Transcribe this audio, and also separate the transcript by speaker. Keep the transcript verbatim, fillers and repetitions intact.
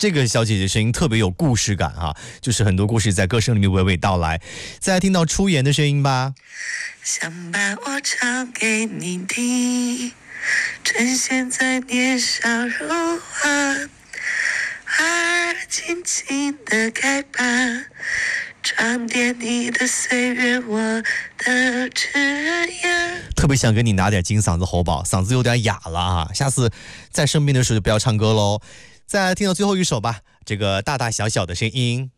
Speaker 1: 这个小姐姐声音特别有故事感哈、啊，就是很多故事在歌声里面娓娓道来。再来听到出言的声音吧。
Speaker 2: 想把我唱给你听，趁现在年少如花，耳轻轻的开吧，装点你的岁月，我的枝桠。
Speaker 1: 特别想跟你拿点金嗓子喉宝，嗓子有点哑了啊，下次在生病的时候就不要唱歌喽。再来听到最后一首吧，这个大大小小的声音。